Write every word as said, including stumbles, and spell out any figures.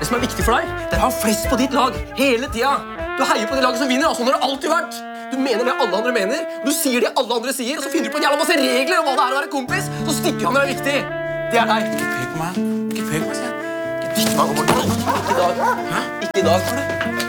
Det som er viktig for deg, det er å ha flest på ditt lag hele tida. Du heier på det laget som vinner, og sånn har det alltid vært. Du mener det alle andre mener, du sier det alle andre sier, og så finner du på en jævla masse regler om hva det er å være kompis, så stikker han når det er viktig. Det er deg. Ikke pek på meg. Ikke pek på meg, sier jeg. Ikke i dag, Morten. Ikke i dag. Hæ? Ikke i dag.